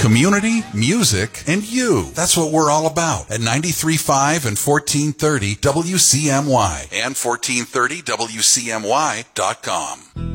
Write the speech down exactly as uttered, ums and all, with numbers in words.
Community, music, and you. That's what we're all about at ninety-three point five and fourteen thirty W C M Y and fourteen thirty W C M Y dot com.